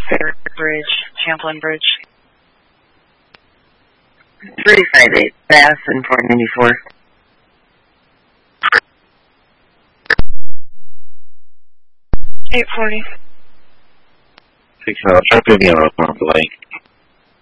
Fair Bridge, Champlain Bridge. 358 Bass and 494. $840. 6 Traffic on Blake.